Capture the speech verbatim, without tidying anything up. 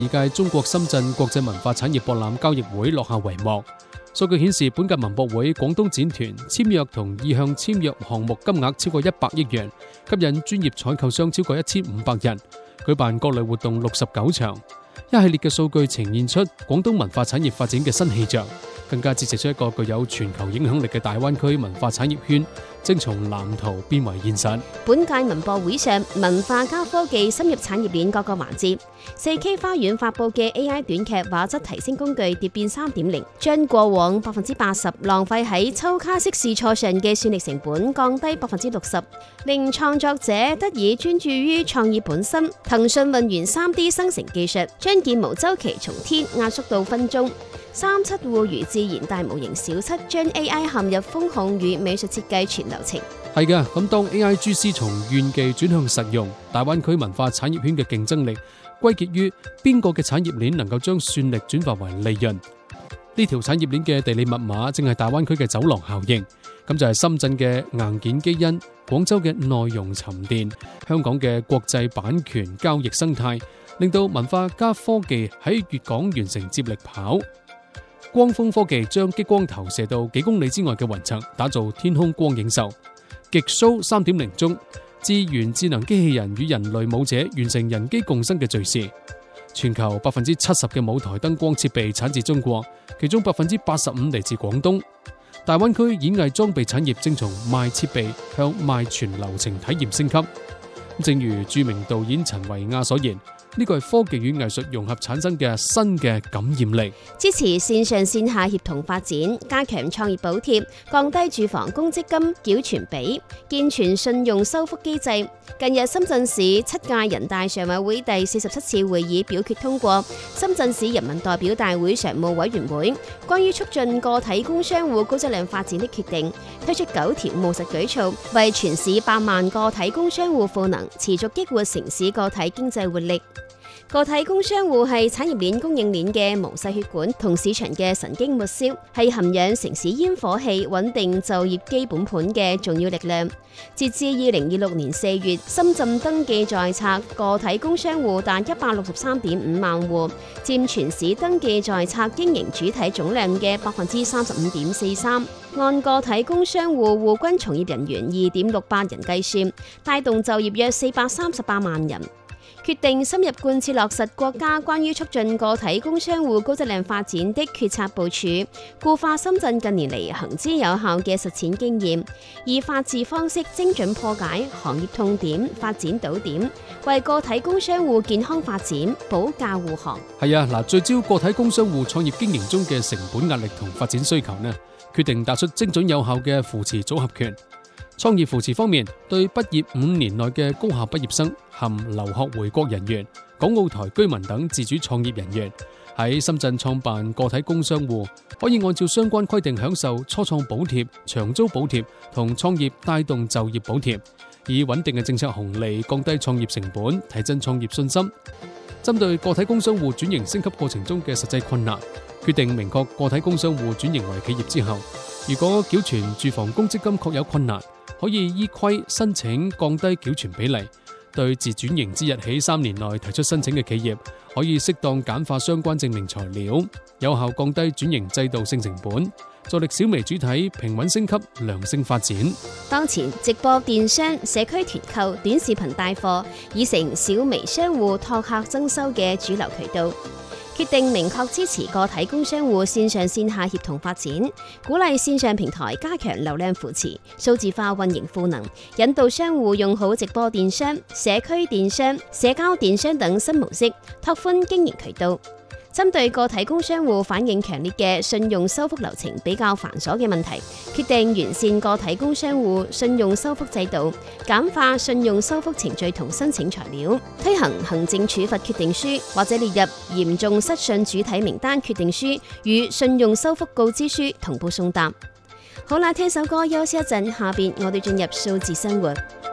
二屆中國深圳國際文化產業博覽交易會落下帷幕。數據顯示，本屆文博會廣東展團簽約同意向簽約項目金額超過一百億元，吸引專業採購商超過一千五百人，舉辦各類活動六十九場。一系列嘅數據呈現出廣東文化產業發展嘅新氣象，更加折射出一個具有全球影響力嘅大灣區文化產業圈正從藍圖變為現實。 本屆文博會上，文化加科技深入產業鏈各個環節。四 K 花園發佈嘅 A I 短劇畫質提升工具蝶變 三點零， 將過往百分之八十浪費喺抽卡式試錯上嘅算力成本降低百分之六十，令創作者得以專注於創意本身。騰訊運元 三 D 生成技術將建模周期從天壓縮到分鐘。三七互娛自然大模型小七將 A I 陷入風控與美術設計全流程。 係嘅，咁當 A I 蛛絲從炫技轉向實用，大灣區文化產業圈嘅競爭力歸結於邊個嘅產業鏈能夠將算力轉化為利潤。呢條產業鏈嘅地理密碼正係大灣區嘅走廊效應，咁就係深圳嘅硬件基因、廣州嘅內容沉澱、香港嘅國際版權交易生態，令到文化加科技喺粵港完成接力跑。光峰科技將激光投射到幾公里之外嘅雲層，打造天空光影秀。極 Show 三點零 中，自元智能機器人與人類舞者完成人機共生嘅敘事。全球百分之七十嘅舞台燈光設備產自中國，其中百分之八十五嚟自廣東。大灣區演藝裝備產業正從賣設備向賣全流程體驗升級。正如著名導演陳維亞所言，呢個係科技與藝術融合產生嘅新嘅感染力。 支持線上線下協同發展，加強創業補貼，降低住房公積金繳存比，健全信用修復機制。近日深圳市七屆人大常委會第四十七次會議表決通過深圳市人民代表大會常務委員會關於促進個體工商戶高質量發展的決定，推出九條務實舉措，為全市百萬個體工商戶賦能，持續激活城市個體經濟活力。個體工商戶係產業鏈供應鏈嘅毛細血管同市場嘅神經末梢，係涵養城市煙火氣、穩定就業基本盤嘅重要力量。截至二零二六年四月，深圳登記在冊個體工商戶達一百六十三點五萬戶，佔全市登記在冊經營主體總量嘅百分之三十五點四三。按個體工商戶戶均從業人員二點六八人計算，帶動就業約四百三十八萬人。決定深入貫徹落實國家關於促進個體工商戶高質量發展的決策部署，固化深圳近年嚟行之有效嘅實踐經驗，以法治方式精準破解行業痛點、發展堵點，為個體工商戶健康發展保駕護航。 係啊，嗱，聚焦個體工商戶創業經營中嘅成本壓力同發展需求呢，決定打出精準有效嘅扶持組合拳。創業扶持方面，對畢業五年內嘅高校畢業生、含留學回國人員、港澳台居民等自主創業人員，喺深圳創辦個體工商戶，可以按照相關規定享受初創補貼、長租補貼同創業帶動就業補貼，以穩定嘅政策紅利降低創業成本，提振創業信心。針對個體工商戶轉型升級過程中嘅實際困難，決定明確個體工商戶轉型為企業之後，如果繳存住房公積金確有困難，可以依規申請降低繳存比例。對自轉型之日起三年內提出申請嘅企業，可以適當簡化相關證明材料，有效降低轉型制度性成本，助力小微主體平穩升級、良性發展。 當前直播電商、社區團購、短視頻帶貨已成小微商戶拓客增收嘅主流渠道。決定明確支持個體工商戶線上線下協同發展，鼓勵線上平台加強流量扶持、數字化運營賦能，引導商戶用好直播電商、社區電商、社交電商等新模式，拓寬經營渠道。針對個體工商戶反映強烈嘅信用修復流程比較繁瑣嘅問題，決定完善個體工商戶信用修復制度，簡化信用修復程序同申請材料，推行行政處罰決定書或者列入嚴重失信主體名單決定書與信用修復告知書同步送達。好啦，聽首歌休息一陣，下邊我哋進入數字生活。